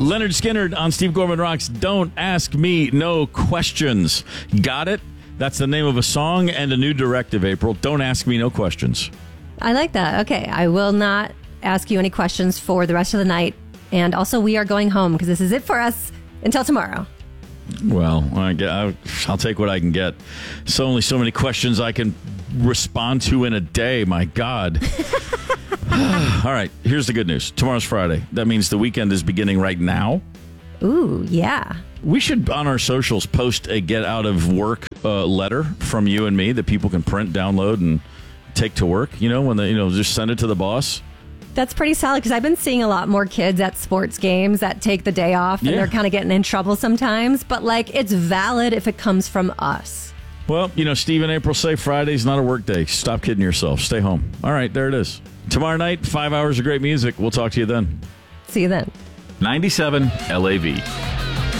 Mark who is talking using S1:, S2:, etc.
S1: Leonard Skinner on Steve Gorman Rocks. Don't Ask Me No Questions. Got it? That's the name of a song and a new directive, April. Don't ask me no questions.
S2: I like that. Okay, I will not ask you any questions for the rest of the night. And also, we are going home because this is it for us until tomorrow.
S1: Well, I'll take what I can get. So only so many questions I can respond to in a day. My God. All right, here's the good news. Tomorrow's Friday. That means the weekend is beginning right now.
S2: Ooh, yeah.
S1: We should, on our socials, post a get out of work letter from you and me that people can print, download, and take to work. When they, just send it to the boss.
S2: That's pretty solid because I've been seeing a lot more kids at sports games that take the day off and they're kind of getting in trouble sometimes. But, it's valid if it comes from us.
S1: Well, Steve and April say Friday's not a work day. Stop kidding yourself. Stay home. All right, there it is. Tomorrow night, 5 hours of great music. We'll talk to you then.
S2: See you then.
S1: 97 LAV.